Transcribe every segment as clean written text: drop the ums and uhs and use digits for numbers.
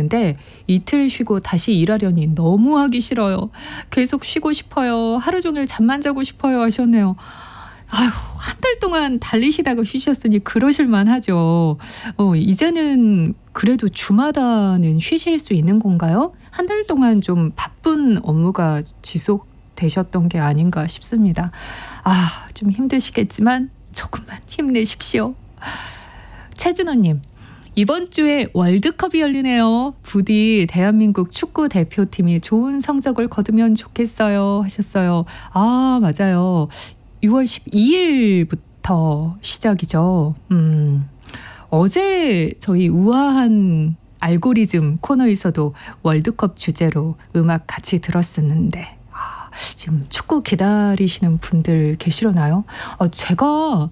있는데 이틀 쉬고 다시 일하려니 너무 하기 싫어요. 계속 쉬고 싶어요. 하루 종일 잠만 자고 싶어요 하셨네요. 아휴, 한 달 동안 달리시다가 쉬셨으니 그러실만 하죠. 이제는 그래도 주마다는 쉬실 수 있는 건가요? 한 달 동안 좀 바쁜 업무가 지속되셨던 게 아닌가 싶습니다. 좀 힘드시겠지만 조금만 힘내십시오. 최준호님, 이번 주에 월드컵이 열리네요. 부디 대한민국 축구 대표팀이 좋은 성적을 거두면 좋겠어요 하셨어요. 맞아요. 6월 12일부터 시작이죠. 어제 저희 우아한 알고리즘 코너에서도 월드컵 주제로 음악 같이 들었었는데 지금 축구 기다리시는 분들 계시려나요? 제가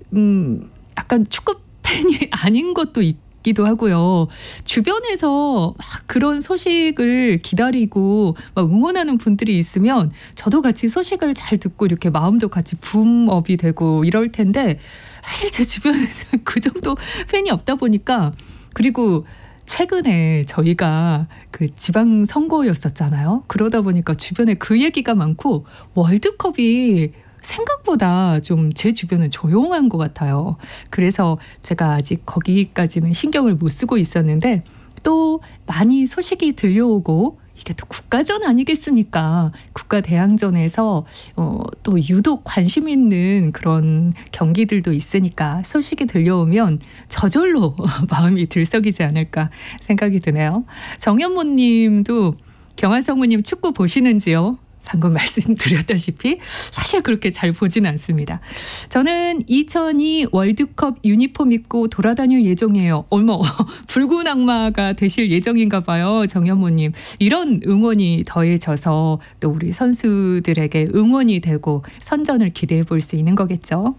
약간 축구 팬이 아닌 것도 있기도 하고요. 주변에서 막 그런 소식을 기다리고 막 응원하는 분들이 있으면 저도 같이 소식을 잘 듣고 이렇게 마음도 같이 붐업이 되고 이럴 텐데 사실 제 주변에는 그 정도 팬이 없다 보니까 그리고 최근에 저희가 그 지방선거였었잖아요. 그러다 보니까 주변에 그 얘기가 많고 월드컵이 생각보다 좀 제 주변은 조용한 것 같아요. 그래서 제가 아직 거기까지는 신경을 못 쓰고 있었는데 또 많이 소식이 들려오고 이게 또 국가전 아니겠습니까? 국가대항전에서 또 유독 관심 있는 그런 경기들도 있으니까 소식이 들려오면 저절로 마음이 들썩이지 않을까 생각이 드네요. 정현모님도 경화성우님 축구 보시는지요? 방금 말씀드렸다시피 사실 그렇게 잘 보진 않습니다. 저는 2002 월드컵 유니폼 입고 돌아다닐 예정이에요. 어머, 붉은 악마가 되실 예정인가 봐요. 정현모님. 이런 응원이 더해져서 또 우리 선수들에게 응원이 되고 선전을 기대해 볼 수 있는 거겠죠.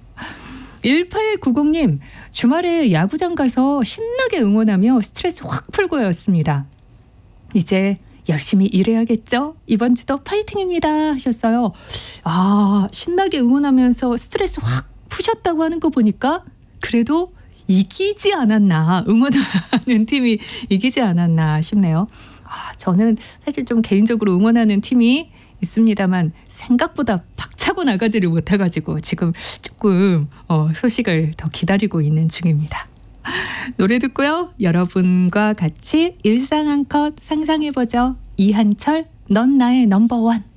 1890님, 주말에 야구장 가서 신나게 응원하며 스트레스 확 풀고 왔습니다. 이제 열심히 일해야겠죠? 이번 주도 파이팅입니다 하셨어요. 신나게 응원하면서 스트레스 확 푸셨다고 하는 거 보니까 그래도 이기지 않았나, 응원하는 팀이 이기지 않았나 싶네요. 저는 사실 좀 개인적으로 응원하는 팀이 있습니다만 생각보다 박차고 나가지를 못해가지고 지금 조금 소식을 더 기다리고 있는 중입니다. 노래 듣고요. 여러분과 같이 일상 한 컷 상상해보죠. 이한철, 넌 나의 넘버원.